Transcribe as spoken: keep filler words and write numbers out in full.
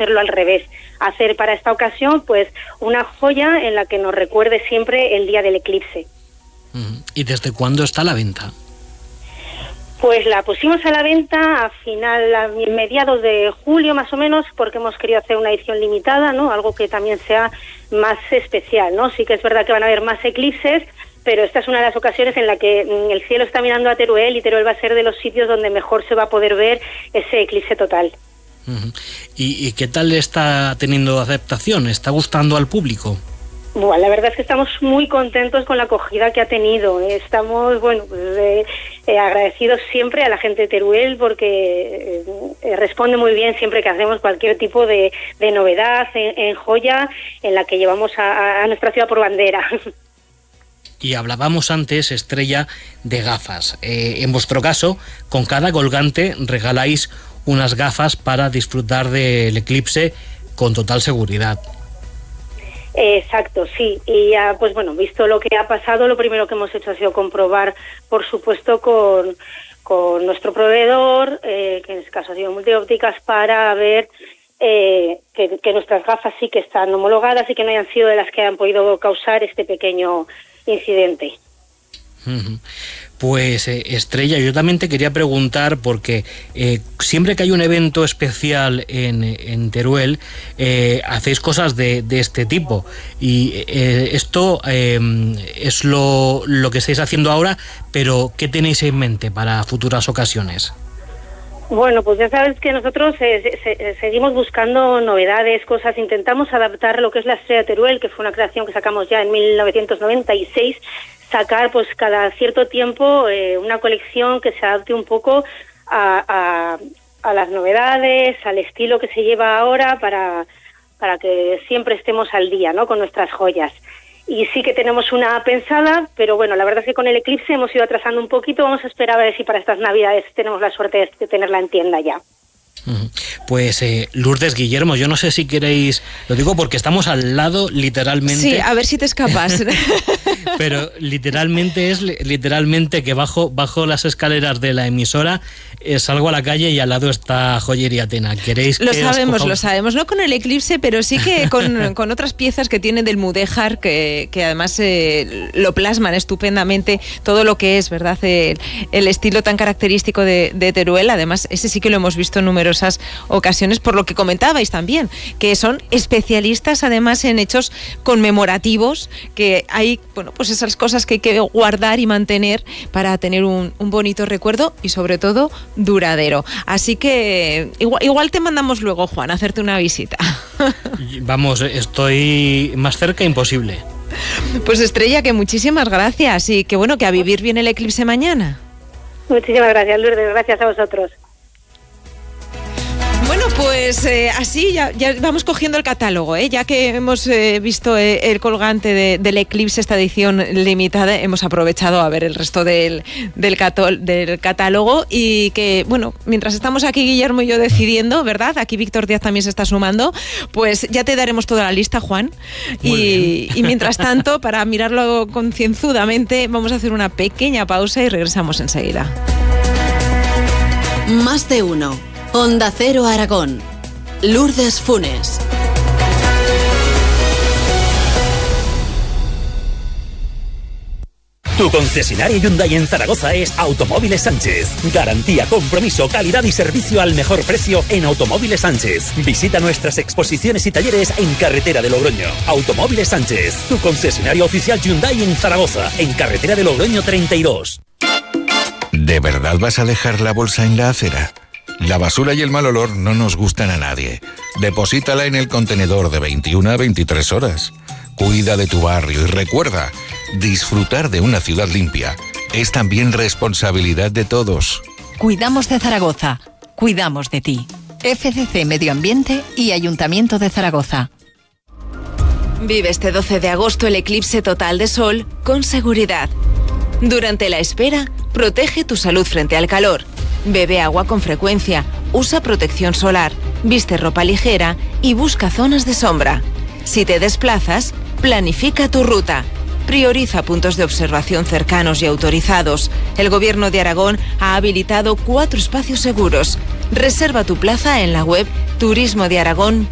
hacerlo al revés, hacer para esta ocasión pues una joya en la que nos recuerde siempre el día del eclipse. ¿Y desde cuándo está a la venta? Pues la pusimos a la venta a final, a mediados de julio más o menos, porque hemos querido hacer una edición limitada, ¿no? Algo que también sea más especial, ¿no? Sí que es verdad que van a haber más eclipses, pero esta es una de las ocasiones en la que el cielo está mirando a Teruel y Teruel va a ser de los sitios donde mejor se va a poder ver ese eclipse total. Uh-huh. ¿Y, y qué tal está teniendo aceptación? ¿Está gustando al público? Bueno, la verdad es que estamos muy contentos con la acogida que ha tenido. Estamos, bueno, pues, eh, eh, agradecidos siempre a la gente de Teruel porque eh, responde muy bien siempre que hacemos cualquier tipo de, de novedad en, en joya en la que llevamos a, a nuestra ciudad por bandera. Y hablábamos antes, Estrella, de gafas. Eh, en vuestro caso, con cada colgante regaláis unas gafas para disfrutar del eclipse con total seguridad. Exacto, sí. Y ya, pues bueno, visto lo que ha pasado, lo primero que hemos hecho ha sido comprobar, por supuesto, con, con nuestro proveedor, eh, que en este caso ha sido Multiópticas, para ver eh, que, que nuestras gafas sí que están homologadas y que no hayan sido de las que han podido causar este pequeño incidente. Uh-huh. Pues eh, Estrella, yo también te quería preguntar porque eh, siempre que hay un evento especial en, en Teruel eh, hacéis cosas de, de este tipo y eh, esto eh, es lo, lo que estáis haciendo ahora, pero ¿qué tenéis en mente para futuras ocasiones? Bueno, pues ya sabes que nosotros eh, se, seguimos buscando novedades, cosas, intentamos adaptar lo que es la Estrella de Teruel, que fue una creación que sacamos ya en mil novecientos noventa y seis, sacar pues cada cierto tiempo eh, una colección que se adapte un poco a, a, a las novedades, al estilo que se lleva ahora para, para que siempre estemos al día, ¿no?, con nuestras joyas. Y sí que tenemos una pensada, pero bueno, la verdad es que con el eclipse hemos ido atrasando un poquito, vamos a esperar a ver si para estas navidades tenemos la suerte de tenerla en tienda ya. Pues eh, Lourdes, Guillermo, yo no sé si queréis, lo digo porque estamos al lado literalmente. Sí, a ver si te escapas. Pero literalmente es literalmente que bajo bajo las escaleras de la emisora eh, salgo a la calle y al lado está Joyería Atena. ¿Queréis lo que sabemos, os coja... lo sabemos, no con el eclipse, pero sí que con, con otras piezas que tiene del mudéjar que, que además eh, lo plasman estupendamente todo lo que es, ¿verdad? El, el estilo tan característico de, de Teruel. Además, ese sí que lo hemos visto en numerosas ocasiones, por lo que comentabais también, que son especialistas además en hechos conmemorativos, que hay, bueno, pues esas cosas que hay que guardar y mantener para tener un, un bonito recuerdo y sobre todo duradero. Así que igual, igual te mandamos luego, Juan, a hacerte una visita. Vamos, estoy más cerca imposible. Pues Estrella, que muchísimas gracias y que bueno, que a vivir bien el eclipse mañana. Muchísimas gracias, Lourdes, gracias a vosotros. Bueno, pues eh, así ya, ya vamos cogiendo el catálogo, ¿eh? Ya que hemos eh, visto eh, el colgante de, del eclipse, esta edición limitada, hemos aprovechado a ver el resto del, del, catol, del catálogo y que, bueno, mientras estamos aquí Guillermo y yo decidiendo, ¿verdad? Aquí Víctor Díaz también se está sumando, pues ya te daremos toda la lista, Juan. Y, y mientras tanto, para mirarlo concienzudamente, vamos a hacer una pequeña pausa y regresamos enseguida. Más de uno. Onda Cero Aragón. Lourdes Funes. Tu concesionario Hyundai en Zaragoza es Automóviles Sánchez. Garantía, compromiso, calidad y servicio al mejor precio en Automóviles Sánchez. Visita nuestras exposiciones y talleres en Carretera de Logroño. Automóviles Sánchez, tu concesionario oficial Hyundai en Zaragoza, en Carretera de Logroño treinta y dos. ¿De verdad vas a dejar la bolsa en la acera? La basura y el mal olor no nos gustan a nadie. Deposítala en el contenedor de veintiuna a veintitrés horas. Cuida de tu barrio y recuerda, disfrutar de una ciudad limpia es también responsabilidad de todos. Cuidamos de Zaragoza. Cuidamos de ti. F C C Medio Ambiente y Ayuntamiento de Zaragoza. Vive este doce de agosto el eclipse total de sol con seguridad. Durante la espera, protege tu salud frente al calor. Bebe agua con frecuencia, usa protección solar, viste ropa ligera y busca zonas de sombra. Si te desplazas, planifica tu ruta. Prioriza puntos de observación cercanos y autorizados. El Gobierno de Aragón ha habilitado cuatro espacios seguros. Reserva tu plaza en la web turismo de aragón